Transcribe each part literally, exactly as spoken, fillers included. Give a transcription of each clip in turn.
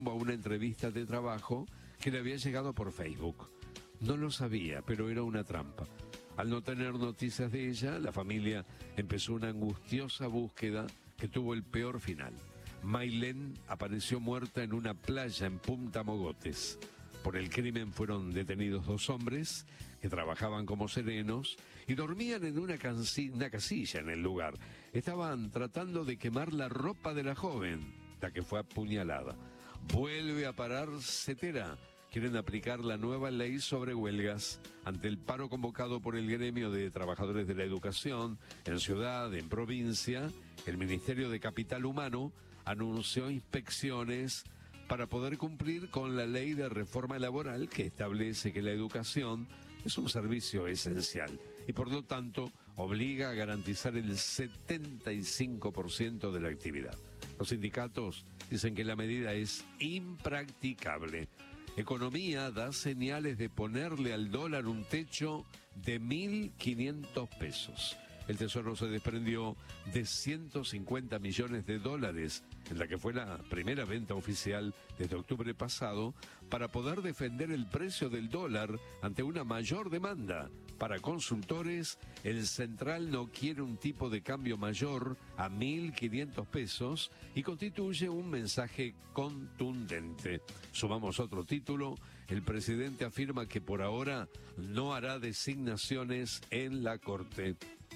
a una entrevista de trabajo que le había llegado por Facebook. No lo sabía, pero era una trampa. Al no tener noticias de ella, la familia empezó una angustiosa búsqueda que tuvo el peor final. Maylén apareció muerta en una playa en Punta Mogotes. Por el crimen fueron detenidos dos hombres que trabajaban como serenos y dormían en una, canci- una casilla en el lugar. Estaban tratando de quemar la ropa de la joven, la que fue apuñalada. Vuelve a parar Cetera. Quieren aplicar la nueva ley sobre huelgas ante el paro convocado por el gremio de trabajadores de la educación en ciudad, en provincia. El Ministerio de Capital Humano anunció inspecciones para poder cumplir con la ley de reforma laboral que establece que la educación es un servicio esencial y por lo tanto obliga a garantizar el setenta y cinco por ciento de la actividad. Los sindicatos dicen que la medida es impracticable. Economía da señales de ponerle al dólar un techo de mil quinientos pesos. El Tesoro se desprendió de ciento cincuenta millones de dólares, en la que fue la primera venta oficial desde octubre pasado, para poder defender el precio del dólar ante una mayor demanda. Para consultores, el central no quiere un tipo de cambio mayor a mil quinientos pesos y constituye un mensaje contundente. Sumamos otro título. El presidente afirma que por ahora no hará designaciones en la Corte.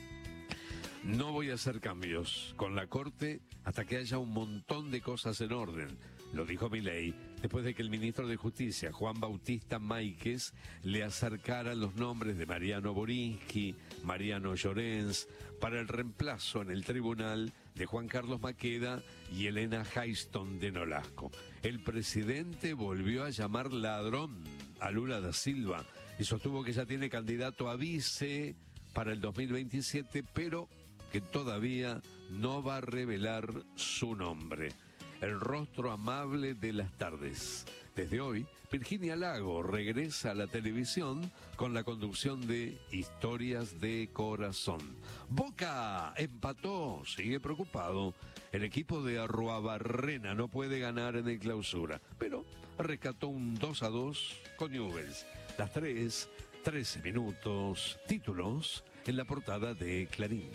No voy a hacer cambios con la Corte hasta que haya un montón de cosas en orden, lo dijo Milei, después de que el ministro de Justicia, Juan Bautista Máiquez, le acercara los nombres de Mariano Borinsky, Mariano Llorens, para el reemplazo en el tribunal de Juan Carlos Maqueda y Elena Hayston de Nolasco. El presidente volvió a llamar ladrón a Lula da Silva y sostuvo que ya tiene candidato a vice para el dos mil veintisiete, pero que todavía no va a revelar su nombre. El rostro amable de las tardes. Desde hoy, Virginia Lago regresa a la televisión con la conducción de Historias de Corazón. Boca empató, sigue preocupado. El equipo de Arruabarrena no puede ganar en el Clausura, pero rescató un dos a dos con Newell's. Las tres, trece minutos, títulos en la portada de Clarín.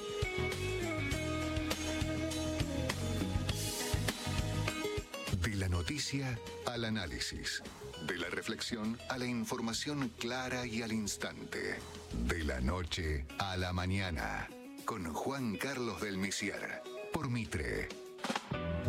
De la noticia al análisis, de la reflexión a la información clara y al instante, de la noche a la mañana, con Juan Carlos del Misier, por Mitre.